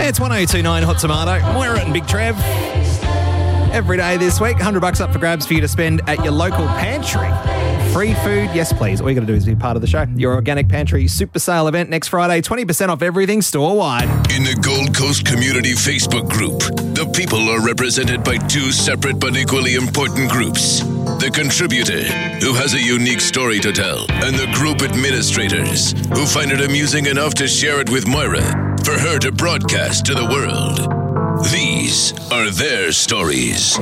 It's 1029 Hot Tomato. Moira and Big Trev. Every day this week, $100 up for grabs for you to spend at your local pantry. Free food, yes please. All you got to do is be part of the show. Your Organic Pantry Super Sale event next Friday, 20% off everything store-wide. In the Gold Coast Community Facebook group, the people are represented by two separate but equally important groups. The contributor, who has a unique story to tell, and the group administrators, who find it amusing enough to share it with Moira for her to broadcast to the world. These are their stories.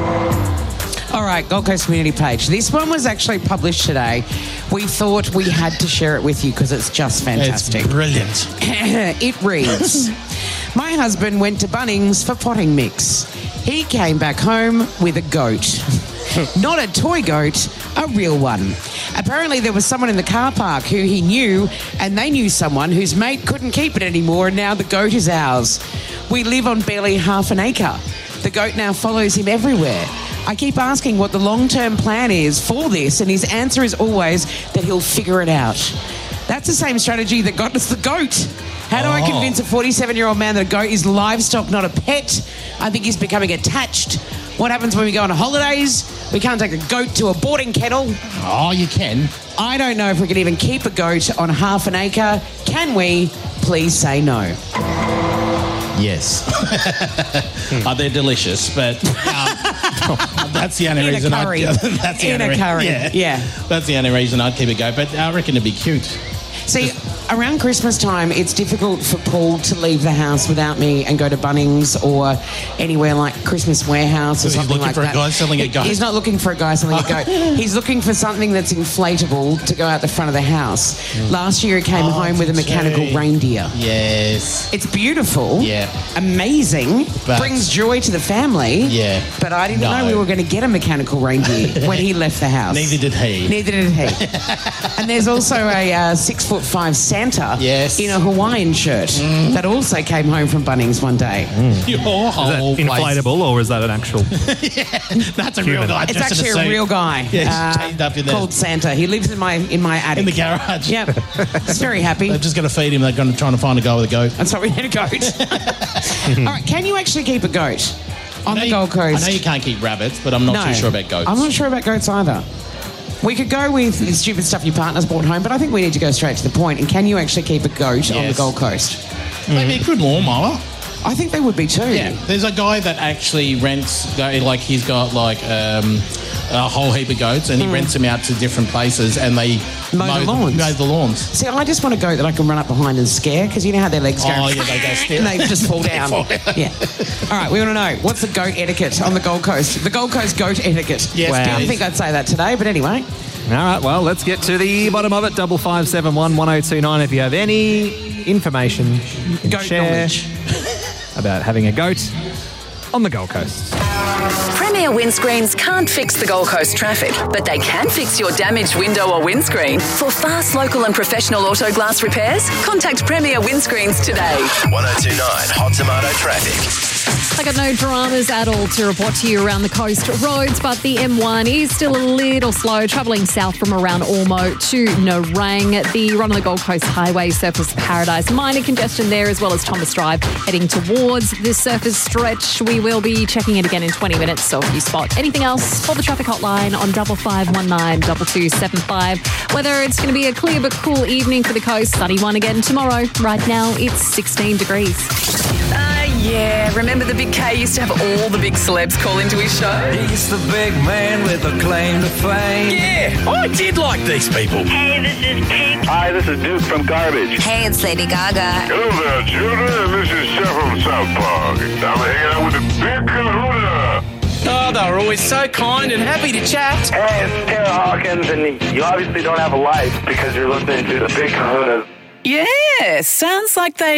All right, Gold Coast Community page. This one was actually published today. We thought we had to share it with you because it's just fantastic. It's brilliant. It reads, my husband went to Bunnings for potting mix. He came back home with a goat. Not a toy goat, a real one. Apparently there was someone in the car park who he knew, and they knew someone whose mate couldn't keep it anymore, and now the goat is ours. We live on barely half an acre. The goat now follows him everywhere. I keep asking what the long-term plan is for this, and his answer is always that he'll figure it out. That's the same strategy that got us the goat. How do I convince a 47-year-old man that a goat is livestock, not a pet? I think he's becoming attached. What happens when we go on holidays? We can't take a goat to a boarding kennel. Oh, you can. I don't know if we can even keep a goat on half an acre. Can we? Please say no. Yes. They're delicious, but that's the only reason. Curry. That's the in only a curry. Yeah. That's the only reason I'd keep a goat, but I reckon it'd be cute. See, around Christmas time, it's difficult for Paul to leave the house without me and go to Bunnings or anywhere like Christmas Warehouse or something like that. He's looking for a guy selling a goat. He's not looking for a guy selling a goat. He's looking for something that's inflatable to go out the front of the house. Last year, he came home with a mechanical reindeer. Yes. It's beautiful. Yeah. Amazing. But brings joy to the family. Yeah. But I didn't know we were going to get a mechanical reindeer when he left the house. Neither did he. And there's also a 6'5" Santa in a Hawaiian shirt that also came home from Bunnings one day. Your whole is that inflatable or is that an actual? That's a real guy. It's actually a real guy. Chained up in there. Called Santa. He lives in my attic. In the garage. Yep. He's very happy. They're just going to feed him. They're going to try to find a guy with a goat. That's why we need a goat. All right, can you actually keep a goat on the Gold Coast? I know you can't keep rabbits, but I'm not too sure about goats. I'm not sure about goats either. We could go with the stupid stuff your partner's brought home, but I think we need to go straight to the point. And can you actually keep a goat on the Gold Coast? Maybe a good lawnmower. I think they would be too. Yeah, there's a guy that actually rents, like he's got like a whole heap of goats, and he rents them out to different places, and they mow the lawns. See, I just want a goat that I can run up behind and scare, because you know how their legs go. Oh, yeah, they go stiff. And they just fall down. Yeah. All right, we want to know, what's the goat etiquette on the Gold Coast? The Gold Coast goat etiquette. Yes, I didn't think I'd say that today, but anyway. All right, well, let's get to the bottom of it. 5571 1029. If you have any information you can Goat share knowledge about having a goat on the Gold Coast. Premier Windscreens can't fix the Gold Coast traffic, but they can fix your damaged window or windscreen. For fast, local and professional auto glass repairs, contact Premier Windscreens today. 1029 Hot Tomato Traffic. I got no dramas at all to report to you around the coast roads, but the M1 is still a little slow, travelling south from around Ormo to Nerang. The run on the Gold Coast Highway, Surfers Paradise, minor congestion there, as well as Thomas Drive, heading towards this surface stretch. We will be checking it again in 20 minutes, so if you spot anything else, call the traffic hotline on 5519 2275. Whether it's going to be a clear but cool evening for the coast, sunny one again tomorrow. Right now, it's 16 degrees. Yeah, remember the Big K used to have all the big celebs call into his show? He's the big man with a claim to fame. Yeah, I did like these people. Hey, this is Pink. Hi, this is Duke from Garbage. Hey, it's Lady Gaga. Hello there, children. This is Chef from South Park. I'm hanging out with the Big Kahuna. Oh, they were always so kind and happy to chat. Hey, it's Taylor Hawkins, and you obviously don't have a life because you're listening to the Big Kahunas. Yeah, sounds like they